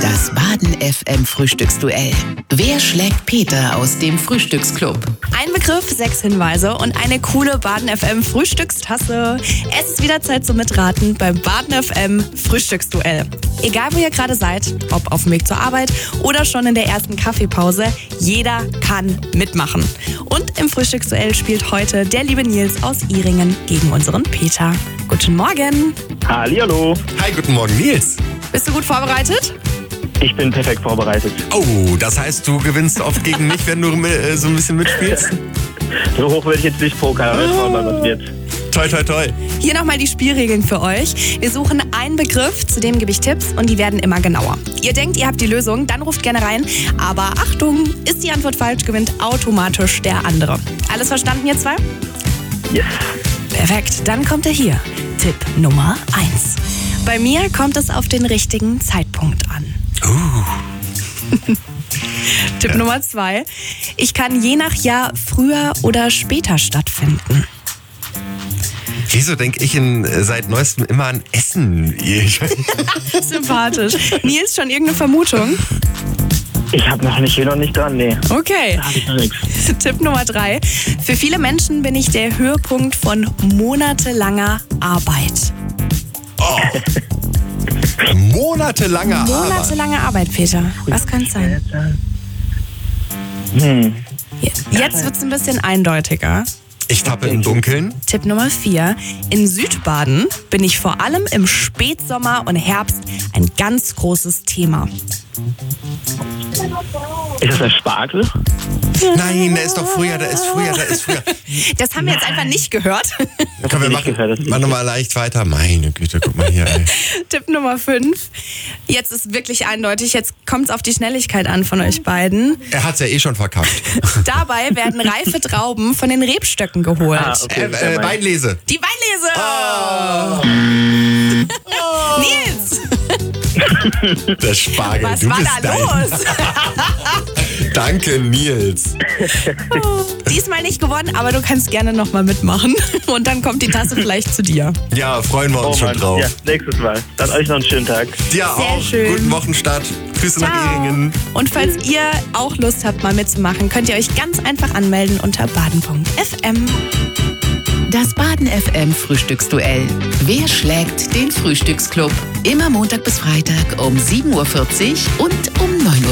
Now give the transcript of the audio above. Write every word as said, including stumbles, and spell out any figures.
Das Baden F M Frühstücksduell. Wer schlägt Peter aus dem Frühstücksclub? Ein Begriff, sechs Hinweise und eine coole Baden F M Frühstückstasse. Es ist wieder Zeit zum Mitraten beim Baden F M Frühstücksduell. Egal wo ihr gerade seid, ob auf dem Weg zur Arbeit oder schon in der ersten Kaffeepause, jeder kann mitmachen. Und im Frühstücksduell spielt heute der liebe Nils aus Ihringen gegen unseren Peter. Guten Morgen. Hallihallo. Hi, guten Morgen, Nils. Bist du gut vorbereitet? Ich bin perfekt vorbereitet. Oh, das heißt, du gewinnst oft gegen mich, wenn du äh, so ein bisschen mitspielst? So hoch würde ich jetzt nicht pokern, aber jetzt schauen wir mal, was wird. Toi, toi, toi. Hier nochmal die Spielregeln für euch. Wir suchen einen Begriff, zu dem gebe ich Tipps und die werden immer genauer. Ihr denkt, ihr habt die Lösung, dann ruft gerne rein. Aber Achtung, ist die Antwort falsch, gewinnt automatisch der andere. Alles verstanden, ihr zwei? Yes. Perfekt, dann kommt er hier. Tipp Nummer eins. Bei mir kommt es auf den richtigen Zeitpunkt an. Uh. Tipp Ja. Nummer zwei. Ich kann je nach Jahr früher oder später stattfinden. Wieso denke ich in, äh, seit neuestem immer an Essen? Ich- Sympathisch. Nils, schon irgendeine Vermutung? Ich habe noch nicht, hier noch nicht dran, nee. Okay. Da habe ich noch nichts. Tipp Nummer drei. Für viele Menschen bin ich der Höhepunkt von monatelanger Arbeit. Monatelange Arbeit. Monatelange Arbeit, Peter. Was könnte es sein? Hm. Jetzt wird es ein bisschen eindeutiger. Ich tappe im Dunkeln. Tipp Nummer vier. In Südbaden bin ich vor allem im Spätsommer und Herbst ein ganz großes Thema. Ist das der Spargel? Nein, da ist doch Frühjahr, da ist Frühjahr, da ist Frühjahr. Das haben wir jetzt einfach nicht gehört. Komm, wir nicht machen, gehört, das ist machen wir mal leicht weiter. Meine Güte, guck mal hier, ey. Tipp Nummer fünf. Jetzt ist wirklich eindeutig, jetzt kommt es auf die Schnelligkeit an von euch beiden. Er hat's ja eh schon verkauft. Dabei werden reife Trauben von den Rebstöcken geholt. Ah, okay. Äh, äh, Weinlese. Die Weinlese! Oh. Nils! Der Spargel, Was du war bist da dein. los? Danke, Nils. Diesmal nicht gewonnen, aber du kannst gerne nochmal mitmachen. Und dann kommt die Tasse vielleicht zu dir. Ja, freuen wir uns Oh schon Mann. drauf. Ja, nächstes Mal. Dann euch noch einen schönen Tag. Dir Sehr auch. schön. Guten Wochenstart. Grüße nach Ciao. Ehringen. Und falls ihr auch Lust habt, mal mitzumachen, könnt ihr euch ganz einfach anmelden unter baden punkt f m. Das Baden F M Frühstücksduell. Wer schlägt den Frühstücksclub? Immer Montag bis Freitag um sieben Uhr vierzig und um neun Uhr.